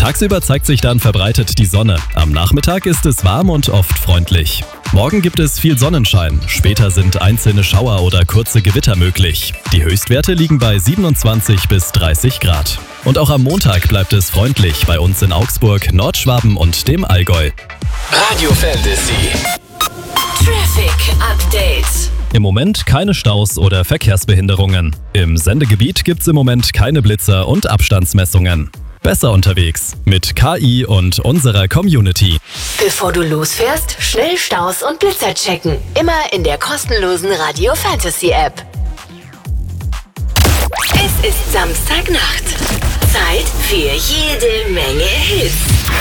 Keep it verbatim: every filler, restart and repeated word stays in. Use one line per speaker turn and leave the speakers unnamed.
Tagsüber zeigt sich dann verbreitet die Sonne. Am Nachmittag ist es warm und oft freundlich. Morgen gibt es viel Sonnenschein. Später sind einzelne Schauer oder kurze Gewitter möglich. Die Höchstwerte liegen bei siebenundzwanzig bis dreißig Grad. Und auch am Montag bleibt es freundlich bei uns in Augsburg, Nordschwaben und dem Allgäu.
Radio Fantasy.
Traffic Update.
Im Moment keine Staus oder Verkehrsbehinderungen. Im Sendegebiet gibt's im Moment keine Blitzer und Abstandsmessungen. Besser unterwegs mit K I und unserer Community.
Bevor du losfährst, schnell Staus und Blitzer checken. Immer in der kostenlosen Radio Fantasy App. Es ist Samstagnacht. Zeit für jede Menge Hits.